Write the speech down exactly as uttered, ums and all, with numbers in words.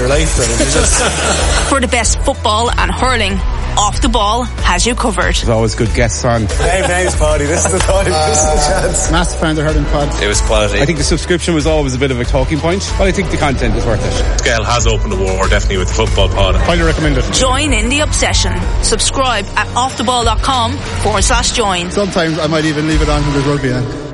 life. Then, just... For the best football and hurling, Off the Ball has you covered. There's always good guests on. Hey, name's Paddy. This is the time. Uh, this is the chance. Massive fan of the hurling pod. It was quality. I think the subscription was always a bit of a talking point, but I think the content is worth it. Gael has opened the war, definitely, with the football pod. Highly recommend it. Join in the obsession. Subscribe at offtheball.com forward slash join. Sometimes I might even leave it on when there's rugby on.